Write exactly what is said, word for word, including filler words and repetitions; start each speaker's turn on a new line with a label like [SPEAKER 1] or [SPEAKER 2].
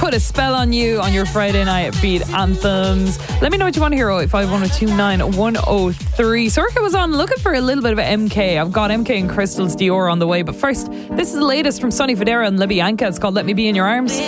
[SPEAKER 1] Put a Spell on You on your Friday night beat anthems. Let me know what you want to hear. oh eight five, one oh two nine, one oh three. Sorka was on looking for a little bit of M K. I've got M K and Crystal's Dior on the way. But first, this is the latest from Sonny Fodera and Libby Anka. It's called Let Me Be in Your Arms.